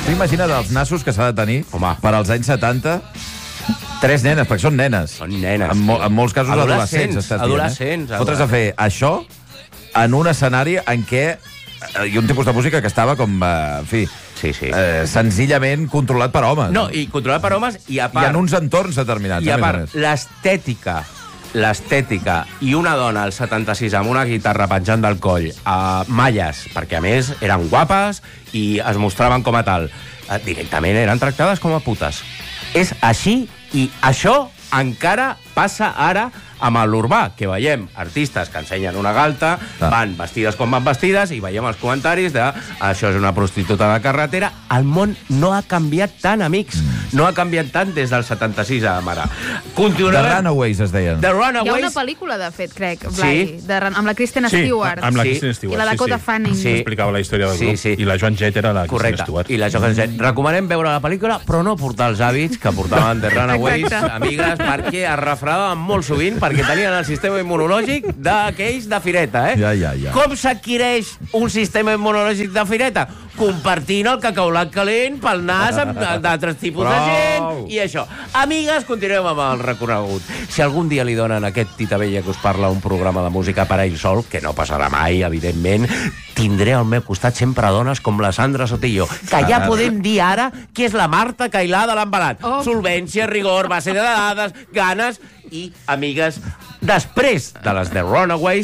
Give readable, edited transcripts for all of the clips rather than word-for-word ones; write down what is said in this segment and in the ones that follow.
Tu imagina't els nassos que s'ha de tenir per als anys 70. 3 nenes, perquè són nenes. Són nenes. En molts casos adolescents. Adolescents. Fotres a fer això en un escenari en què hi ha un tipus de música que estava com, en fi, senzillament controlat per homes. No, i controlat per homes i a part... I en uns entorns determinats. I a part, l'estètica i una dona al 76 amb una guitarra penjant del coll a malles, perquè a més eren guapes i es mostraven com a tal, directament eren tractades com a putes. És així i això encara passa ara amb l'urbà, que veiem artistes que ensenyen una galta, van vestides com van vestides, i veiem els comentaris de això és una prostituta de carretera. El món no ha canviat tant, amics. No ha canviat tant des del 76 a ara. The Runaways es deien. Hi ha una pel·lícula, de fet, crec, Blai, amb la Kristen Stewart. Amb la Kristen Stewart, i la Dakota Fanning. Explicava la història del grup. I la Joan Jett era la Kristen Stewart. I la Joan Jett. Recomanem veure la pel·lícula, però no portar els hàbits que portaven The Runaways, amigues, perquè es refredaven molt sovint, perquè tenien el sistema immunològic d'aquells de fireta, Com s'adquireix un sistema immunològic de fireta? Compartint el cacaulat calent pel nas amb d'altres tipus de gent i això. Amigues, continuem amb el recorregut. Si algun dia li donen a aquest Tita Vella que us parla un programa de música per a ell sol, que no passarà mai, evidentment, tindré al meu costat sempre dones com la Sandra Sotillo, que ja podem dir ara que és la Marta Cailà de l'embalat. Solvència, rigor, base de dades, ganes i, amigues, després de les The Runaways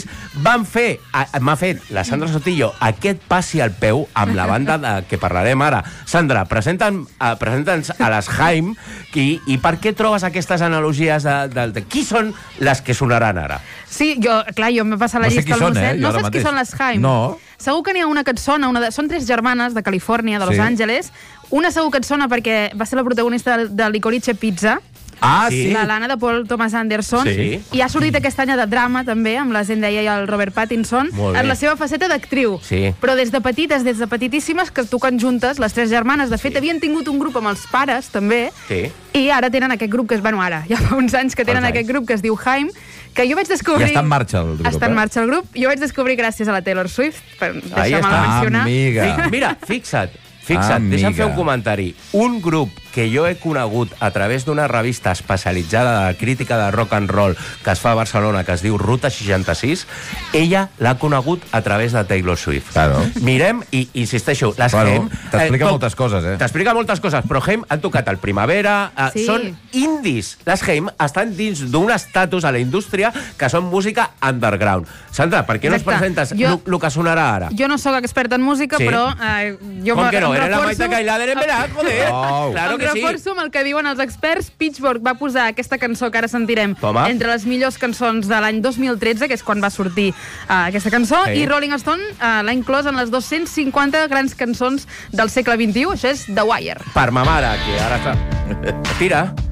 m'ha fet la Sandra Sotillo aquest passi al peu amb la banda de què parlarem ara. Sandra, presenta'ns a les Haim i per què trobes aquestes analogies de qui són les que sonaran ara? Sí, jo m'he passat la llista al Mosset. No saps qui són les Haim? No. Segur que n'hi ha una que et sona. Són 3 germanes de Califòrnia, de Los Angeles. Una segur que et sona perquè va ser la protagonista de Licorice Pizza. La Lana de Paul Thomas Anderson. I ha sortit aquest any de drama també, amb la Zendaya i el Robert Pattinson, en la seva faceta d'actriu. Però des de petites, des de petitíssimes, que toquen juntes, les 3 germanes. De fet, havien tingut un grup amb els pares, també, i ara tenen aquest grup que ja fa uns anys que tenen aquest grup que es diu Haim, que jo vaig descobrir... I està en marxa el grup. Està en marxa el grup. Jo vaig descobrir gràcies a la Taylor Swift, per deixar-me-la mencionar. Mira, fixa't, deixa'm fer un comentari. Un grup que jo he conegut a través d'una revista especialitzada de crítica de rock and roll que es fa a Barcelona, que es diu Ruta 66, ella l'ha conegut a través de Taylor Swift. Mirem, i insisteixo, les Haim... T'explica moltes coses, T'explica moltes coses, però Haim han tocat el Primavera, són indis. Les Haim estan dins d'un estatus a la indústria que són música underground. Sandra, per què no ens presentes el que sonarà ara? Jo no sóc experta en música, però... Com que no? Era la Maita Cailà de l'Emberat, joder! Claro que sí. Reforço amb el que diuen els experts. Pitchfork va posar aquesta cançó que ara sentirem entre les millors cançons de l'any 2013, que és quan va sortir aquesta cançó, i Rolling Stone l'ha inclòs en les 250 grans cançons del segle XXI. Això és The Wire. Per ma mare, que ara està... Tira.